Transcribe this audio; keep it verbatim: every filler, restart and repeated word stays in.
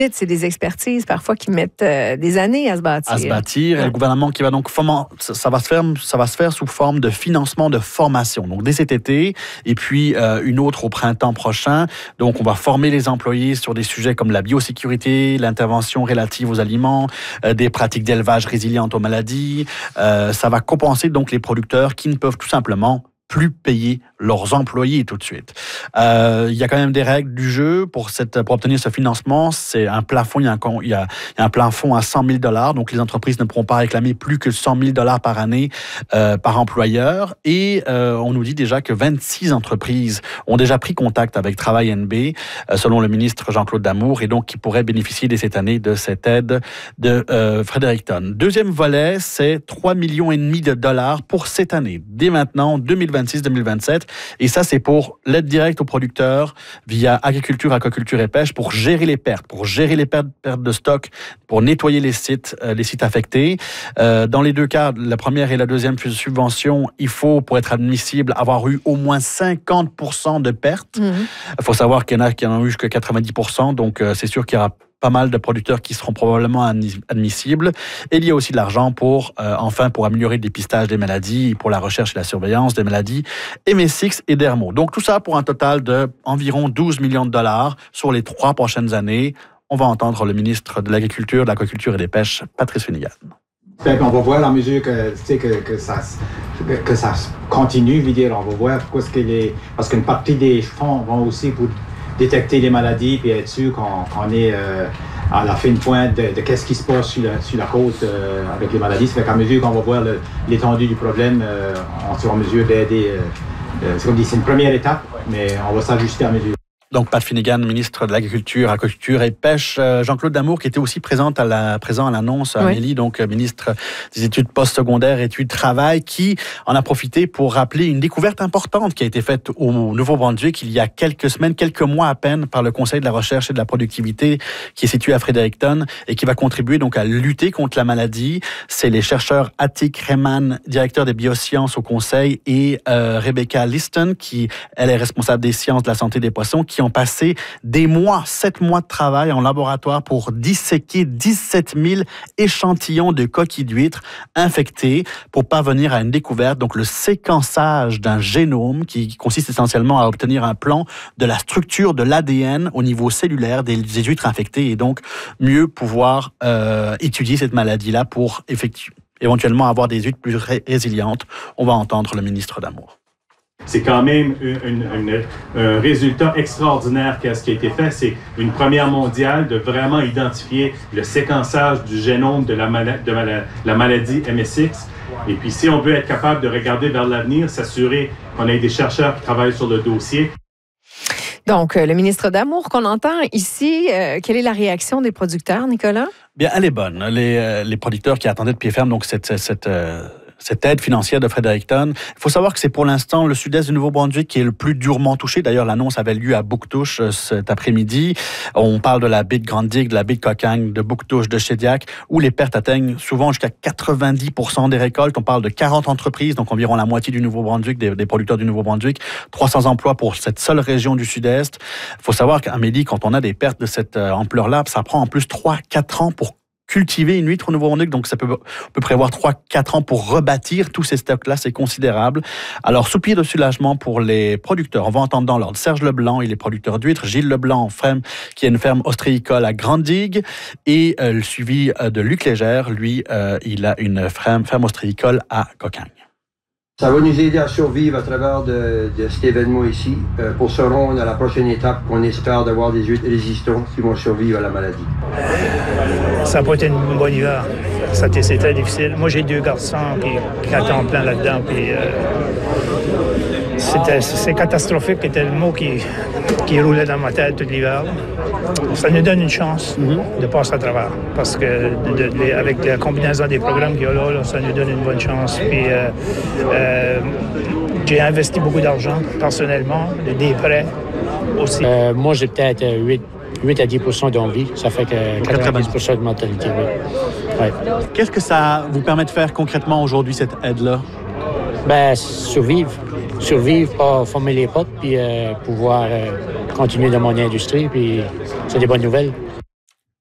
C'est des expertises parfois qui mettent euh, des années à se bâtir. À se bâtir. Ouais. Et le gouvernement qui va donc former, ça va se faire, ça va se faire sous forme de financement de formation. Donc dès cet été, et puis euh, une autre au printemps prochain. Donc on va former les employés sur des sujets comme la biosécurité, l'intervention relative aux aliments, euh, des pratiques d'élevage résilientes aux maladies. Euh, ça va compenser donc les producteurs qui ne peuvent tout simplement plus payer leurs employés tout de suite. Euh, il y a quand même des règles du jeu pour, cette, pour obtenir ce financement. C'est un plafond, il y a un, il y a, il y a un plafond à cent mille dollars, donc les entreprises ne pourront pas réclamer plus que cent mille dollars par année euh, par employeur. Et euh, on nous dit déjà que vingt-six entreprises ont déjà pris contact avec Travail N B, euh, selon le ministre Jean-Claude Damour, et donc qui pourraient bénéficier dès cette année de cette aide de euh, Fredericton. Deuxième volet, c'est trois virgule cinq millions de dollars pour cette année, dès maintenant, deux mille vingt-six deux mille vingt-sept. Et ça, c'est pour l'aide directe aux producteurs via agriculture, aquaculture et pêche pour gérer les pertes, pour gérer les pertes, pertes de stock, pour nettoyer les sites, euh, les sites affectés. Euh, dans les deux cas, la première et la deuxième subvention, il faut, pour être admissible, avoir eu au moins cinquante pour cent de pertes. Il mmh. faut savoir qu'il y en a qui en ont eu jusqu'à quatre-vingt-dix pour cent, donc euh, c'est sûr qu'il y aura pas mal de producteurs qui seront probablement admissibles. Et il y a aussi de l'argent pour, euh, enfin, pour améliorer le dépistage des maladies, pour la recherche et la surveillance des maladies M S X et Dermo. Donc, tout ça pour un total d'environ douze millions de dollars sur les trois prochaines années. On va entendre le ministre de l'Agriculture, de l'Aquaculture et des Pêches, Patrice Finnegan. On va voir la mesure que, tu sais, que, que, ça, que, que ça continue, je veux dire, on va voir pourquoi est-ce que les... Parce qu'une partie des fonds vont aussi pour détecter les maladies et être sûr qu'on, qu'on est euh, à la fine pointe de, de qu'est-ce qui se passe sur la, sur la côte euh, avec les maladies. Ça fait qu'à mesure qu'on va voir le, l'étendue du problème, euh, on sera en mesure d'aider. Euh, euh, c'est comme dit, c'est une première étape, mais on va s'ajuster à mesure. Donc, Pat Finnegan, ministre de l'Agriculture, Aquaculture et Pêche. Jean-Claude Damour, qui était aussi présent à la, présent à l'annonce, oui. Amélie, donc ministre des études postsecondaires, études travail, qui en a profité pour rappeler une découverte importante qui a été faite au Nouveau-Brunswick il y a quelques semaines, quelques mois à peine, par le Conseil de la recherche et de la productivité, qui est situé à Fredericton et qui va contribuer donc à lutter contre la maladie. C'est les chercheurs Attic Rehman, directeur des biosciences au Conseil, et euh, Rebecca Liston, qui, elle, est responsable des sciences de la santé des poissons, qui ont passé des mois, sept mois de travail en laboratoire pour disséquer dix-sept mille échantillons de coquilles d'huîtres infectées pour parvenir à une découverte, donc le séquençage d'un génome qui consiste essentiellement à obtenir un plan de la structure de l'A D N au niveau cellulaire des, des huîtres infectées et donc mieux pouvoir euh, étudier cette maladie-là pour effectuer, éventuellement avoir des huîtres plus ré- résilientes. On va entendre le ministre Damour. C'est quand même une, une, un résultat extraordinaire qu'a ce qui a été fait. C'est une première mondiale de vraiment identifier le séquençage du génome de la, mala- de mala- la maladie M S X. Et puis, si on veut être capable de regarder vers l'avenir, s'assurer qu'on ait des chercheurs qui travaillent sur le dossier. Donc, le ministre Damour qu'on entend ici, euh, quelle est la réaction des producteurs, Nicolas? Bien, elle est bonne. Les, euh, les producteurs qui attendaient de pied ferme, donc cette... cette euh cette aide financière de Fredericton. Il faut savoir que c'est pour l'instant le sud-est du Nouveau-Brunswick qui est le plus durement touché. D'ailleurs, l'annonce avait lieu à Bouctouche cet après-midi. On parle de la baie de Grand Digue, de la baie de Cocagne, de Bouctouche, de Shediac, où les pertes atteignent souvent jusqu'à quatre-vingt-dix pour cent des récoltes. On parle de quarante entreprises, donc environ la moitié du Nouveau-Brunswick, des, des producteurs du Nouveau-Brunswick. trois cents emplois pour cette seule région du sud-est. Il faut savoir qu'Amélie, quand on a des pertes de cette ampleur-là, ça prend en plus trois à quatre ans pour cultiver une huître au Nouveau-Brunswick, donc ça peut, on peut prévoir trois à quatre ans pour rebâtir tous ces stocks-là, c'est considérable. Alors, soupir de soulagement pour les producteurs. On va entendre dans l'ordre Serge Leblanc, il est producteur d'huîtres, Gilles Leblanc, ferme, qui a une ferme ostréicole à Grande-Digue, et euh, le suivi euh, de Luc Légère, lui, euh, il a une ferme, ferme ostréicole à Cocagne. Ça va nous aider à survivre à travers de, de cet événement ici. Euh, pour se rendre à la prochaine étape, on espère d'avoir des huîtres résistantes qui vont survivre à la maladie. Ça n'a pas été une bonne hiver. C'était, c'était difficile. Moi, j'ai deux garçons qui, qui attendent plein là-dedans. Puis, euh, c'était, c'est catastrophique, c'était le mot qui, qui roulait dans ma tête tout l'hiver. Ça nous donne une chance mm-hmm. de passer à travers. Parce que de, de, avec la combinaison des programmes qu'il y a là, là, ça nous donne une bonne chance. Puis, euh, euh, j'ai investi beaucoup d'argent personnellement, des prêts aussi. Euh, moi, j'ai peut-être huit à dix pour cent d'envie. Ça fait que quatre-vingt-dix pour cent de mentalité. Oui. Ouais. Qu'est-ce que ça vous permet de faire concrètement aujourd'hui, cette aide-là? Ben, survivre. Survivre, pas former les potes, puis euh, pouvoir euh, continuer dans mon industrie. Puis c'est des bonnes nouvelles.